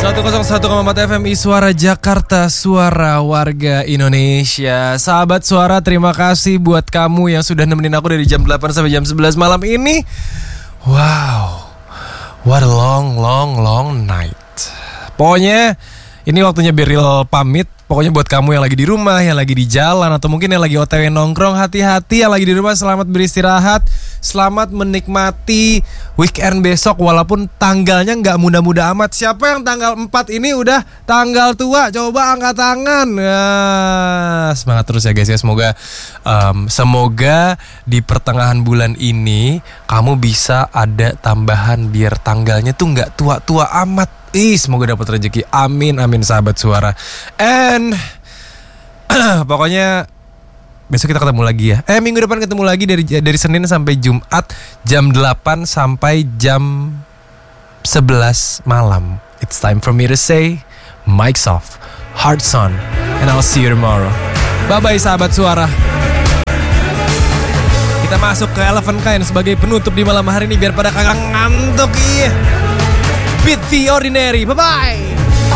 101,4 FMI Suara Jakarta, suara warga Indonesia. Sahabat Suara, terima kasih buat kamu yang sudah nemenin aku dari jam 8 sampai jam 11 malam ini. Wow, what a long night. Pokoknya ini waktunya Beril pamit. Pokoknya buat kamu yang lagi di rumah, yang lagi di jalan, atau mungkin yang lagi OTW nongkrong, hati-hati. Yang lagi di rumah, selamat beristirahat. Selamat menikmati weekend besok, walaupun tanggalnya gak muda-muda amat. Siapa yang tanggal 4 ini udah tanggal tua? Coba angkat tangan. Semangat terus ya guys ya. Semoga di pertengahan bulan ini kamu bisa ada tambahan biar tanggalnya tuh gak tua-tua amat. Semoga dapat rezeki. Amin sahabat Suara. And pokoknya besok kita ketemu lagi ya. Minggu depan ketemu lagi dari Senin sampai Jumat jam 8 sampai jam 11 malam. It's time for me to say mics off, hearts on, and I'll see you tomorrow. Bye bye sahabat Suara. Kita masuk ke Elephant Kind sebagai penutup di malam hari ini biar pada kagak ngantuk. Beat the Ordinary. Bye bye.